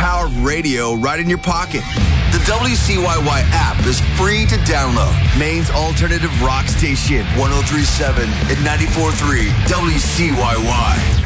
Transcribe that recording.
power of radio right in your pocket. The WCYY app is free to download. Maine's alternative rock station, 103.7 and 94.3 WCYY.